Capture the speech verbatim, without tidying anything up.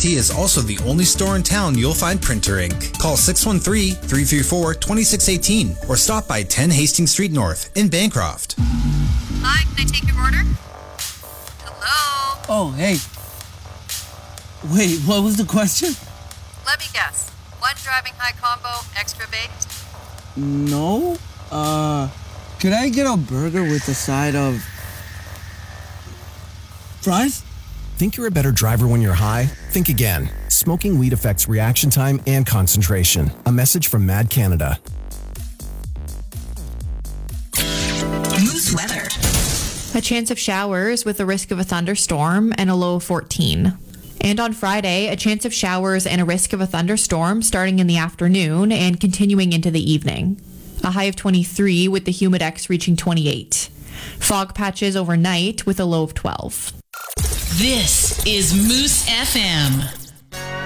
T is also the only store in town you'll find printer ink. Call six one three, three three four, two six one eight or stop by ten Hastings Street North in Bancroft. Hi, can I take your order? Hello? Oh, hey. Wait, what was the question? Let me guess. One driving high combo, extra baked? No. Uh, could I get a burger with a side of fries? Think you're a better driver when you're high? Think again. Smoking weed affects reaction time and concentration. A message from Mad Canada. Moose weather. A chance of showers with a risk of a thunderstorm and a low of fourteen. And on Friday, a chance of showers and a risk of a thunderstorm starting in the afternoon and continuing into the evening. A high of twenty-three with the Humidex reaching twenty-eight. Fog patches overnight with a low of twelve. This is Moose F M.